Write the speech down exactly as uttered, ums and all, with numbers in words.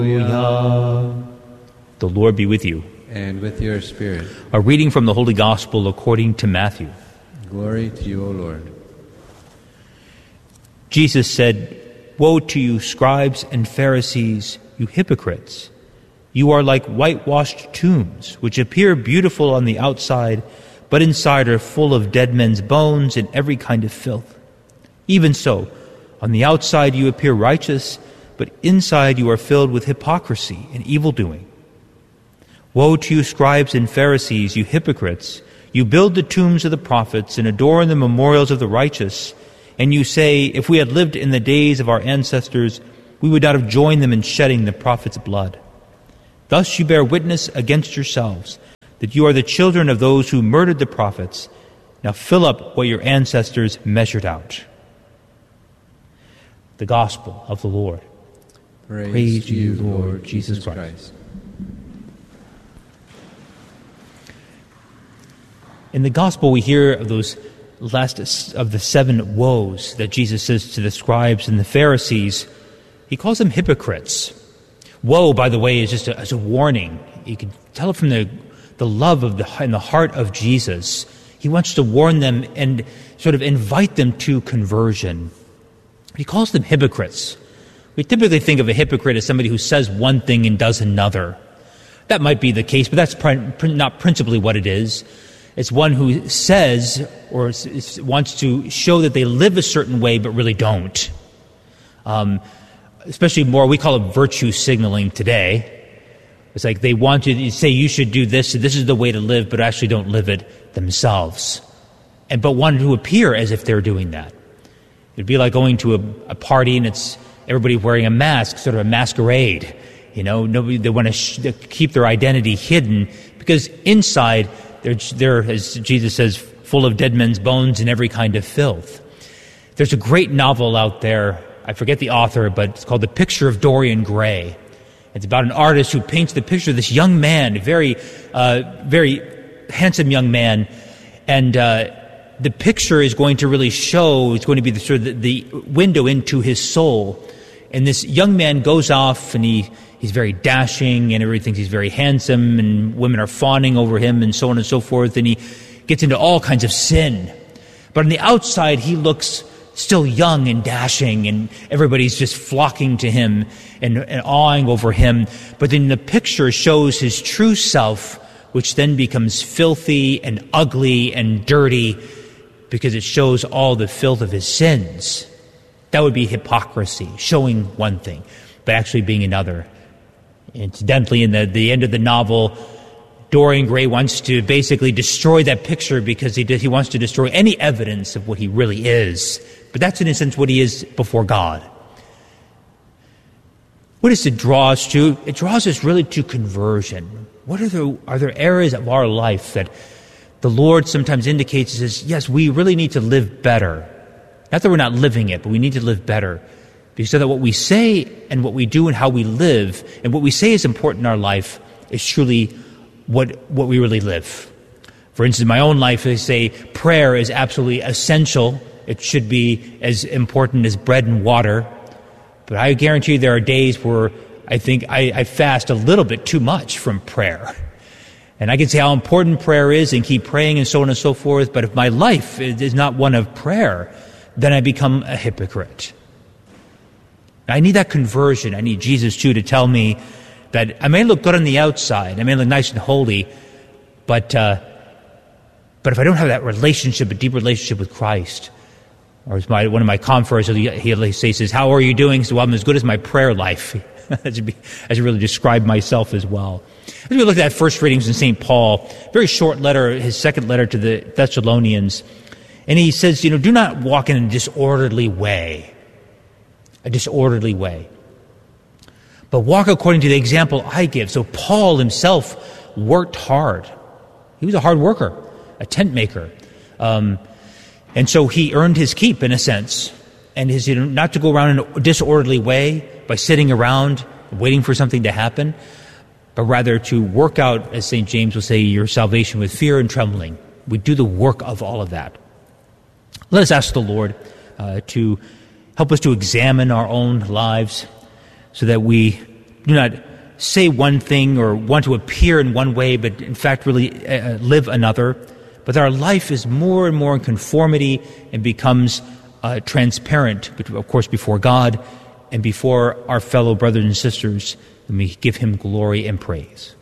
Hallelujah. The Lord be with you. And with your spirit. A reading from the Holy Gospel according to Matthew. Glory to you, O Lord. Jesus said, "Woe to you, scribes and Pharisees, you hypocrites! You are like whitewashed tombs, which appear beautiful on the outside, but inside are full of dead men's bones and every kind of filth. Even so, on the outside you appear righteous, but inside you are filled with hypocrisy and evildoing. Woe to you, scribes and Pharisees, you hypocrites! You build the tombs of the prophets and adorn the memorials of the righteous, and you say, if we had lived in the days of our ancestors, we would not have joined them in shedding the prophets' blood. Thus you bear witness against yourselves that you are the children of those who murdered the prophets. Now fill up what your ancestors measured out." The Gospel of the Lord. Praise, Praise to you, Lord Lord Jesus Jesus Christ. Christ. In the Gospel, we hear of those last of the seven woes that Jesus says to the scribes and the Pharisees. He calls them hypocrites. Woe, by the way, is just a, as a warning. You can tell it from the, the love of the in the heart of Jesus. He wants to warn them and sort of invite them to conversion. He calls them hypocrites. We typically think of a hypocrite as somebody who says one thing and does another. That might be the case, but that's pr- pr- not principally what it is. It's one who says or is, is, wants to show that they live a certain way but really don't. Um, especially more, we call it virtue signaling today. It's like they want to say you should do this, this is the way to live, but actually don't live it themselves. And but want to appear as if they're doing that. It'd be like going to a, a party and it's everybody wearing a mask, sort of a masquerade. You know, nobody, they want to sh- they keep their identity hidden because inside they're, they're, as Jesus says, full of dead men's bones and every kind of filth. There's a great novel out there. I forget the author, but it's called The Picture of Dorian Gray. It's about an artist who paints the picture of this young man, a very, uh, very handsome young man, and uh, the picture is going to really show, it's going to be the sort of the, the window into his soul. And this young man goes off and he, he's very dashing and everybody thinks he's very handsome and women are fawning over him and so on and so forth. And he gets into all kinds of sin. But on the outside, he looks still young and dashing and everybody's just flocking to him and, and awing over him. But then the picture shows his true self, which then becomes filthy and ugly and dirty because it shows all the filth of his sins. That would be hypocrisy, showing one thing, but actually being another. Incidentally, in the, the end of the novel, Dorian Gray wants to basically destroy that picture because he, he wants to destroy any evidence of what he really is. But that's in a sense what he is before God. What does it draw us to? It draws us really to conversion. What are the, are there areas of our life that the Lord sometimes indicates and says, yes, we really need to live better. Not that we're not living it, but we need to live better. Because so that what we say and what we do and how we live, and what we say is important in our life, is truly what, what we really live. For instance, in my own life, I say prayer is absolutely essential. It should be as important as bread and water. But I guarantee you there are days where I think I, I fast a little bit too much from prayer. And I can say how important prayer is and keep praying and so on and so forth, but if my life is not one of prayer, then I become a hypocrite. I need that conversion. I need Jesus, too, to tell me that I may look good on the outside, I may look nice and holy, but uh, but if I don't have that relationship, a deep relationship with Christ, or as my, one of my conferers, he, he says, how are you doing? He says, well, I'm as good as my prayer life. As I really describe myself as well. As we look at that first readings in Saint Paul, very short letter, his second letter to the Thessalonians, and he says, you know, do not walk in a disorderly way, a disorderly way, but walk according to the example I give. So Paul himself worked hard. He was a hard worker, a tent maker, um, and so he earned his keep in a sense, and his, you know, not to go around in a disorderly way by sitting around waiting for something to happen, but rather to work out, as Saint James will say, your salvation with fear and trembling. We do the work of all of that. Let us ask the Lord uh, to help us to examine our own lives so that we do not say one thing or want to appear in one way, but in fact really uh, live another, but that our life is more and more in conformity and becomes uh, transparent, of course, before God and before our fellow brothers and sisters, and we give him glory and praise.